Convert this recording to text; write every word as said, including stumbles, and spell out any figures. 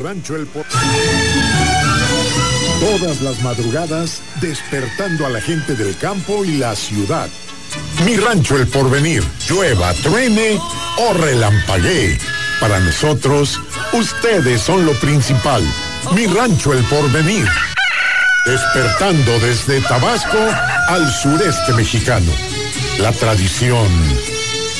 Rancho El Porvenir. Todas las madrugadas, despertando a la gente del campo y la ciudad. Mi Rancho El Porvenir, llueva, truene o relampaguee. Para nosotros, ustedes son lo principal. Mi Rancho El Porvenir. Despertando desde Tabasco al sureste mexicano. La tradición